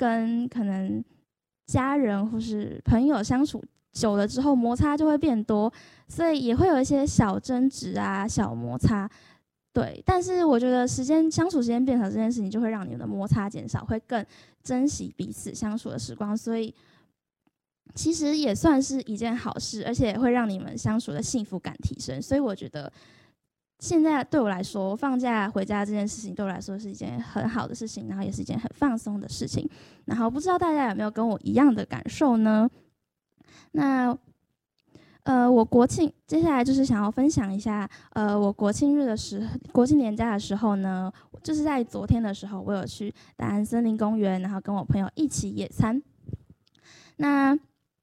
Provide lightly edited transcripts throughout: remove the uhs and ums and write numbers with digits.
跟可能家人或是朋友相处久了之后，摩擦就会变多，所以也会有一些小争执啊、小摩擦。对，但是我觉得相处时间变少这件事情，就会让你们的摩擦减少，会更珍惜彼此相处的时光，所以其实也算是一件好事，而且也会让你们相处的幸福感提升。所以我觉得现在对我来说，放假回家这件事情对我来说是一件很好的事情，然后也是一件很放松的事情。然后不知道大家有没有跟我一样的感受呢？那我国庆接下来就是想要分享一下，我国庆年假的时候呢，就是在昨天的时候，我有去大安森林公园，然后跟我朋友一起野餐。那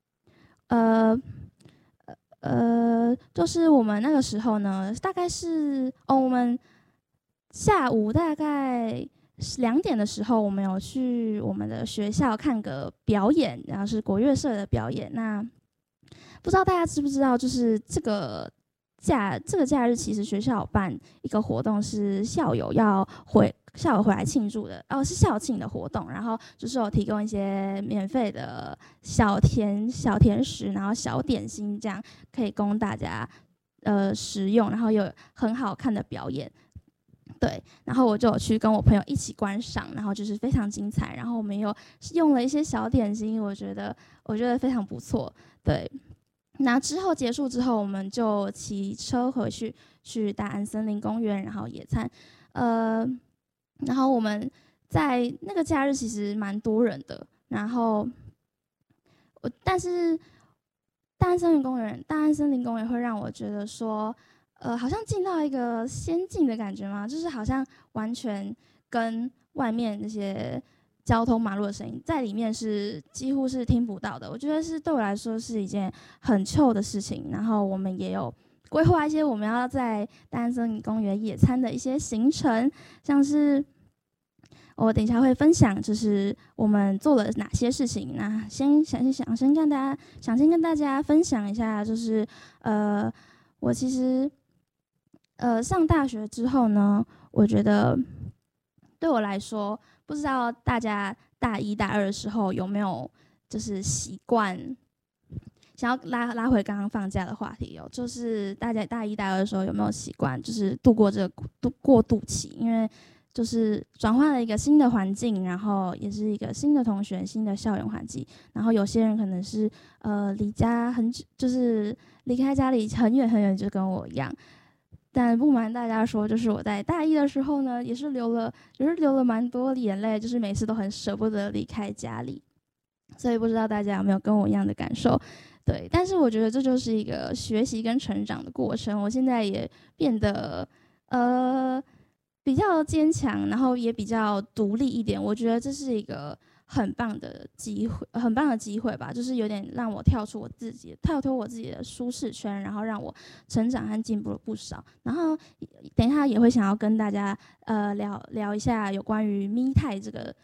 就是我们那个时候呢，大概是我们下午大概2点的时候，我们有去我们的学校看个表演，然后是国乐社的表演。那不知道大家知不知道，就是这个假日，其实学校有办一个活动，是校友回来庆祝的，是校庆的活动。然后就是有提供一些免费的小甜食，然后小点心，这样可以供大家食用，然后有很好看的表演。对，然后我就有去跟我朋友一起观赏，然后就是非常精彩。然后我们又用了一些小点心，我觉得非常不错。对。那之后结束之后，我们就骑车回去大安森林公园，然后野餐。然后我们在那个假日其实蛮多人的，然后但是大安森林公园会让我觉得说，好像进到一个仙境的感觉嘛，就是好像完全跟外面那些交通马路的声音在里面是几乎是听不到的。我觉得对我来说是一件很chill的事情。然后我们也有规划一些我们要在大安森林公园野餐的一些行程，像是我等一下会分享，就是我们做了哪些事情。那先跟大家分享一下，就是我其实上大学之后呢，我觉得对我来说，不知道大家大一大二的时候有没有就是习惯，想要拉回刚刚放假的话题哦，就是大家大一大二的时候有没有习惯，就是度过这个过渡期，因为就是转换了一个新的环境，然后也是一个新的同学、新的校园环境。然后有些人可能是离家很久，就是离开家里很远很远，就跟我一样。但不瞒大家说，就是我在大一的时候呢，也是流了蛮多眼泪，就是每次都很舍不得离开家里。所以不知道大家有没有跟我一样的感受？对，但是我觉得这就是一个学习跟成长的过程。我现在也变得比较坚强，然后也比较独立一点。我觉得这是一个很棒的机会吧，就是有点让我跳脱我自己的舒适圈，然后让我成长和进步了不少。然后等一下也会想要跟大家聊一下有关于me time这个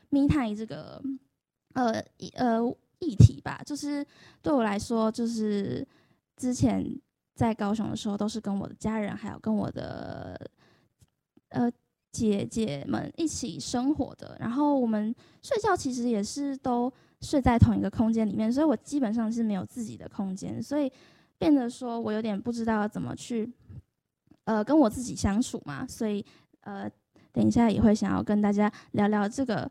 议题吧。就是对我来说，就是之前在高雄的时候，都是跟我的家人还有跟我的姐姐们一起生活的。然后我们睡觉其实也是都睡在同一个空间里面，所以我基本上是没有自己的空间，所以变得说我有点不知道怎么去跟我自己相处嘛。所以等一下也会想要跟大家聊聊这个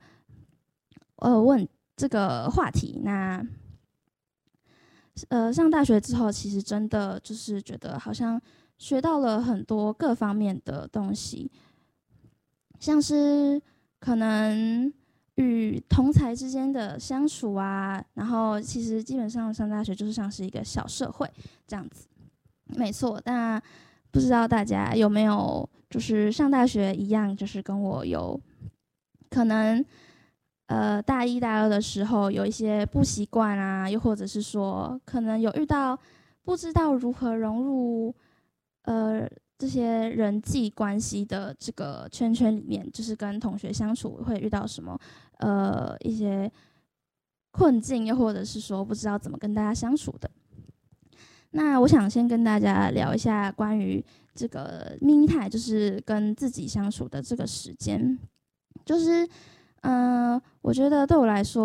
这个话题。那上大学之后，其实真的就是觉得好像学到了很多各方面的东西，像是可能与同才之间的相处啊，然后其实基本上上大学就是像是一个小社会这样子。没错。那不知道大家有没有就是上大学一样，就是跟我有可能大一大二的时候有一些不习惯啊，又或者是说可能有遇到不知道如何融入这些人际关系的这个圈里面，就是跟同学相处会遇到什么一些困境，又或者是说不知道怎么跟大家相处的。那我想先跟大家聊一下关于这个me time，就是跟自己相处的这个时间。就是我觉得对我来说